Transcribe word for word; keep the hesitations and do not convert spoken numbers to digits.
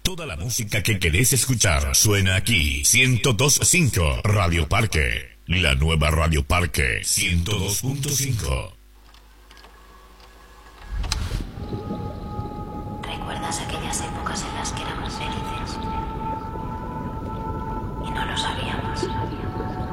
Toda la música que querés escuchar suena aquí. ciento dos punto cinco Radio Parque. La nueva Radio Parque ciento dos punto cinco.